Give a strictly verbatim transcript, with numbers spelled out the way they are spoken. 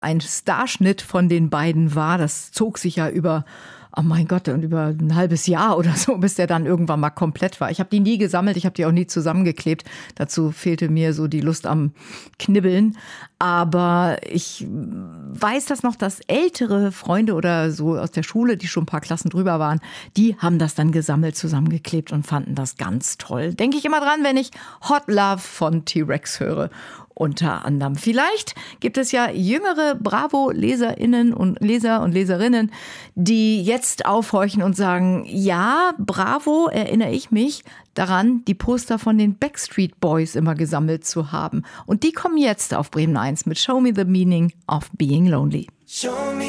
ein Starschnitt von den beiden war. Das zog sich ja über, oh mein Gott, und über ein halbes Jahr oder so, bis der dann irgendwann mal komplett war. Ich habe die nie gesammelt, ich habe die auch nie zusammengeklebt. Dazu fehlte mir so die Lust am Knibbeln. Aber ich weiß das noch, dass ältere Freunde oder so aus der Schule, die schon ein paar Klassen drüber waren, die haben das dann gesammelt, zusammengeklebt und fanden das ganz toll. Denke ich immer dran, wenn ich Hot Love von T-Rex höre. Unter anderem. Vielleicht gibt es ja jüngere Bravo-LeserInnen und Leser und Leserinnen, die jetzt aufhorchen und sagen, ja, Bravo, erinnere ich mich daran, die Poster von den Backstreet Boys immer gesammelt zu haben. Und die kommen jetzt auf Bremen eins mit Show Me the Meaning of Being Lonely. Show me